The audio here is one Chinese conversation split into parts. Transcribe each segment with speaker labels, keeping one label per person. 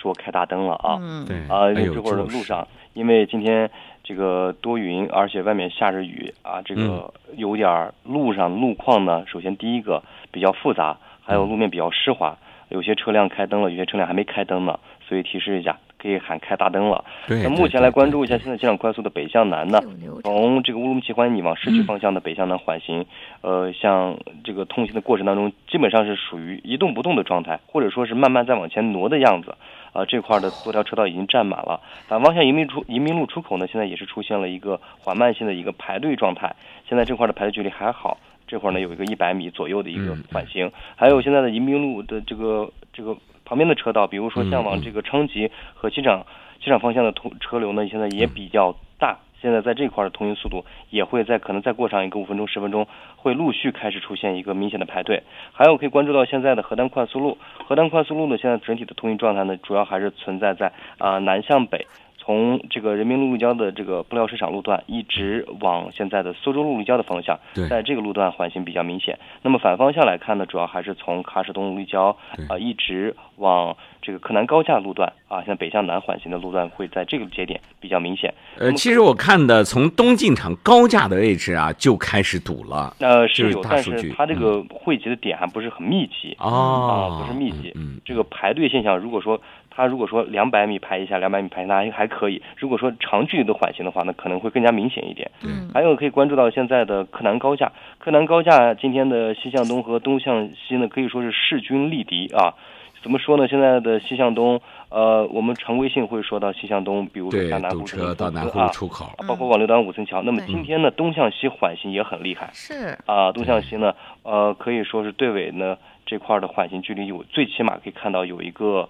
Speaker 1: 说开大灯了啊。
Speaker 2: 对
Speaker 1: 这会儿的路上，因为今天这个多云，而且外面下着雨啊，这个有点路上路况呢，首先第一个比较复杂，还有路面比较湿滑，有些车辆开灯了，有些车辆还没开灯呢，所以提示一下，可以喊开大灯了。那目前来关注一下现在机场快速的北向南呢，从这个乌鲁木齐环你往市区方向的北向南缓行，像这个通行的过程当中，基本上是属于一动不动的状态，或者说是慢慢在往前挪的样子。这块的多条车道已经占满了。反方向移民路出口呢，现在也是出现了一个缓慢性的一个排队状态。现在这块的排队距离还好，这块呢有一个100米左右的一个缓行。还有现在的移民路的这个旁边的车道，比如说像往这个昌吉和机场方向的车流呢，现在也比较大。现在在这块的通行速度也会可能再过上一个5分钟10分钟，会陆续开始出现一个明显的排队。还有可以关注到现在的河丹快速路呢，现在整体的通行状态呢，主要还是存在在南向北，从这个人民路立交的这个布料市场路段一直往现在的苏州路立交的方向，在这个路段缓行比较明显。那么反方向来看呢，主要还是从喀什东路立交一直往这个柯南高架路段现在北向南缓行的路段会在这个节点比较明显。
Speaker 2: 其实我看的从东进场高架的位置就开始堵了。
Speaker 1: 是有，但是它这个汇集的点还不是很密集不是密集。这个排队现象，如果说200米排一下，200米排一下还可以。如果说长距离的缓行的话，那可能会更加明显一点。还有可以关注到现在的柯南高架今天的西向东和东向西呢，可以说是势均力敌啊。怎么说呢？现在的西向东，我们常规性会说到西向东，比如说像南湖
Speaker 2: 到南湖出口
Speaker 1: 包括往六段5层桥。那么今天呢，东向西缓行也很厉害。
Speaker 3: 是
Speaker 1: 东向西呢，可以说是队尾呢这块的缓行距离最起码可以看到有一个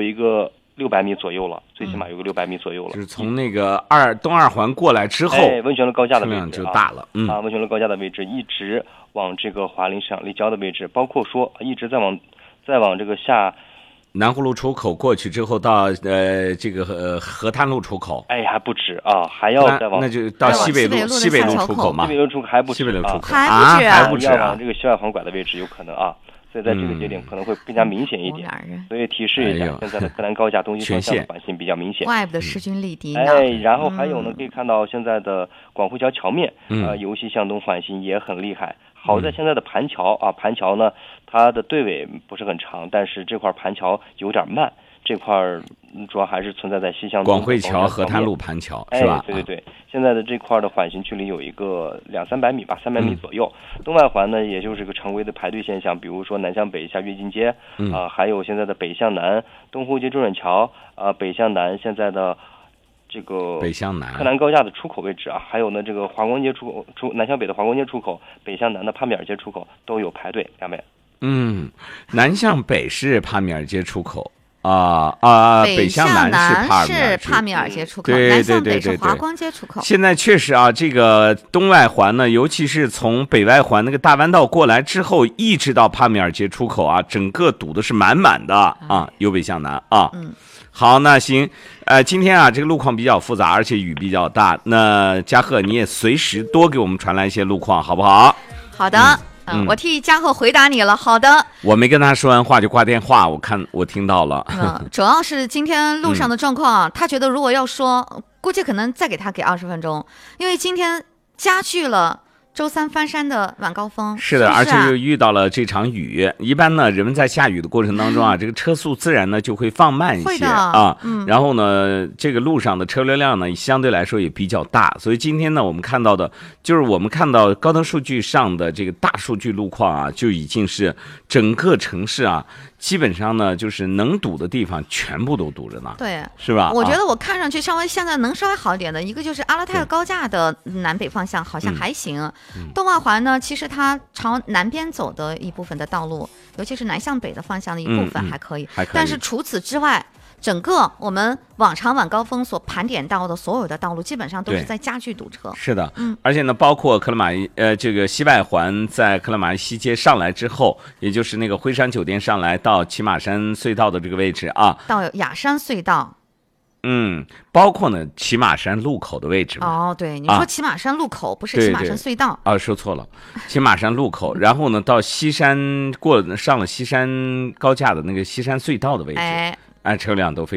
Speaker 1: 600米左右了，最起码有个600米左右了。
Speaker 2: 就是从那个东二环过来之后，
Speaker 1: 温泉路高架的位置
Speaker 2: 就大了。
Speaker 1: 温泉路高架的位置一直往这个华林市场立交的位置，包括说一直再往这个下
Speaker 2: 南湖路出口过去之后到这个河滩路出口，
Speaker 1: 还不止还要再往，
Speaker 2: 那就到西北路出口嘛。
Speaker 1: 西北路出口还不止，
Speaker 2: 还不止
Speaker 1: 要往这个西外环拐的位置有可能所以在这个节点可能会更加明显一点。所以提示一下，现在的柯南高架东西方向的缓行比较明显，
Speaker 3: 怪不得势均力敌呢。
Speaker 1: 然后还有呢，可以看到现在的广汇桥桥面由西向东缓行也很厉害。好在现在的盘桥呢，它的队尾不是很长，但是这块盘桥有点慢，这块主要还是存在在西向东
Speaker 2: 广汇桥河滩路盘桥是吧？
Speaker 1: 对，现在的这块的缓行距离有一个200-300米吧，300米左右。东外环呢，也就是个常规的排队现象，比如说南向北下跃进街还有现在的北向南东湖街中转桥北向南现在的这个
Speaker 2: 北向南
Speaker 1: 柯南高架的出口位置还有呢这个华光街出口南向北的华光街出口，北向南的帕米尔街出口都有排队。两位，
Speaker 2: 南向北是帕米尔街出口北向南
Speaker 3: 是帕米尔街出口，
Speaker 2: 对，
Speaker 3: 南向北是华光街出口。
Speaker 2: 现在确实这个东外环呢，尤其是从北外环那个大弯道过来之后，一直到帕米尔街出口整个堵的是满满的由北向南好，那行，今天这个路况比较复杂，而且雨比较大。那嘉禾你也随时多给我们传来一些路况，好不好？
Speaker 3: 好的，我替嘉禾回答你了。好的，
Speaker 2: 我没跟他说完话就挂电话，我听到了。
Speaker 3: 主要是今天路上的状况，他觉得如果要说，估计可能再给20分钟，因为今天加剧了周三翻山的晚高峰。
Speaker 2: 是的，而且又遇到了这场雨。一般呢，人们在下雨的过程当中这个车速自然呢就会放慢一些然后呢，这个路上的车流量呢相对来说也比较大。所以今天呢，我们看到高德数据上的这个大数据路况就已经是整个城市基本上呢，就是能堵的地方全部都堵着呢，
Speaker 3: 对，
Speaker 2: 是吧？
Speaker 3: 我觉得我看上去现在能稍微好一点的一个就是阿勒泰高架的南北方向好像还行，东外环呢，其实它朝南边走的一部分的道路，尤其是南向北的方向的一部分还可以，但是除此之外，整个我们往常晚高峰所盘点到的所有的道路，基本上都是在加剧堵车。是
Speaker 2: 的，而且呢，包括克勒玛这个西外环在克勒玛依西街上来之后，也就是那个辉山酒店上来到骑马山隧道的这个位置
Speaker 3: 到雅山隧道。
Speaker 2: 包括呢骑马山路口的位置
Speaker 3: 对，你说骑马山路口不是骑马山隧道
Speaker 2: 说错了，骑马山路口，然后呢到西山上了西山高架的那个西山隧道的位置，车辆都非